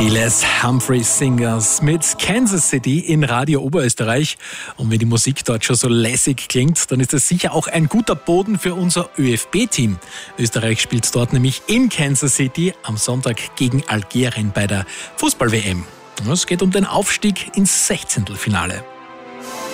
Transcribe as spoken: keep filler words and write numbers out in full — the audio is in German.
Die Les Humphrey Singers mit Kansas City in Radio Oberösterreich. Und wenn die Musik dort schon so lässig klingt, dann ist das sicher auch ein guter Boden für unser ÖFB-Team. Österreich spielt dort nämlich in Kansas City am Sonntag gegen Algerien bei der Fußball-W M. Es geht um den Aufstieg ins Sechzehntelfinale.